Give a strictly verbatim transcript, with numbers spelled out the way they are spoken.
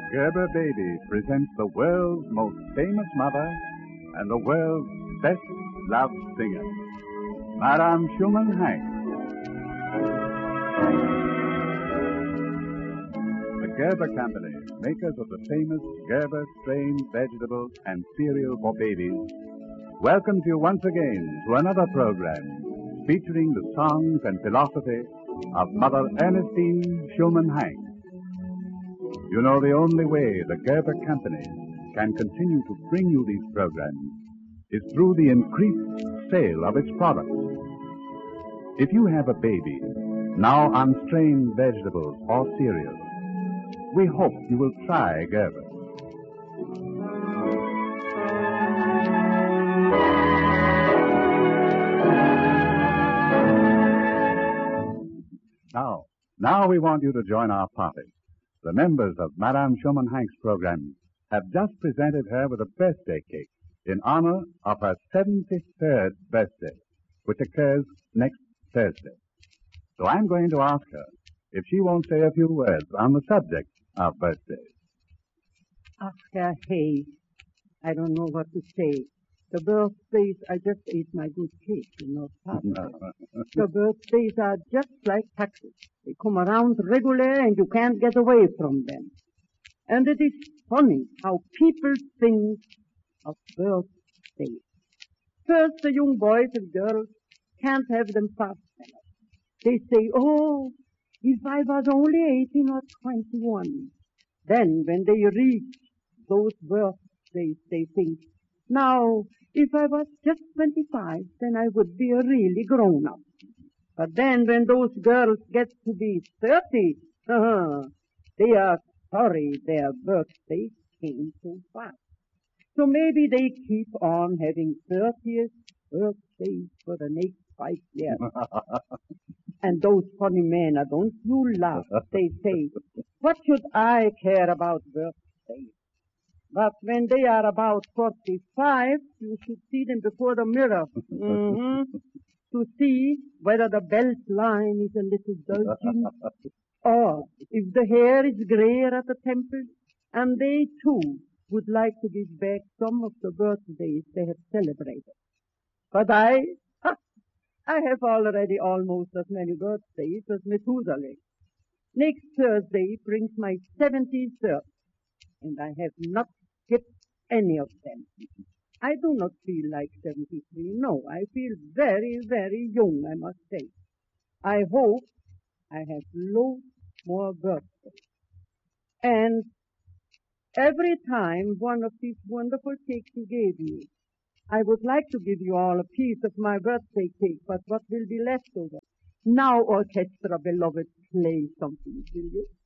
Gerber Baby presents the world's most famous mother and the world's best loved singer, Madame Schumann Hank. The Gerber Company, makers of the famous Gerber strained vegetables and cereal for babies, welcomes you once again to another program featuring the songs and philosophy of Mother Ernestine Schumann Hank. You know, the only way the Gerber Company can continue to bring you these programs is through the increased sale of its products. If you have a baby now on strained vegetables or cereal, we hope you will try Gerber. Now, now we want you to join our party. The members of Madame Schumann Hank's program have just presented her with a birthday cake in honor of her seventy-third birthday, which occurs next Thursday. So I'm going to ask her if she won't say a few words on the subject of birthdays. Ach, Herr Hayes, I don't know what to say. The birthdays, I just ate my good cake, you know. The birthdays are just like taxes. They come around regular and you can't get away from them. And it is funny how people think of birthdays. First, the young boys and girls can't have them fast enough. They say, oh, if I was only eighteen or twenty-one. Then, when they reach those birthdays, they think, now, if I was just twenty-five, then I would be a really grown-up. But then when those girls get to be thirty, uh, they are sorry their birthday came so fast. So maybe they keep on having thirtieth birthdays for the next five years. And those funny men, now don't you laugh, they say, what should I care about birthdays? But when they are about forty-five, you should see them before the mirror. Mm-hmm. To see whether the belt line is a little bulging, or if the hair is grayer at the temples, and they too would like to give back some of the birthdays they have celebrated. But I, I have already almost as many birthdays as Methuselah. Next Thursday brings my seventy-third, and I have not skipped any of them. I do not feel like seventy-three. No, I feel very, very young, I must say. I hope I have loads more birthdays. And every time one of these wonderful cakes you gave me, I would like to give you all a piece of my birthday cake, but what will be left over? Now, orchestra, beloved, play something, will you?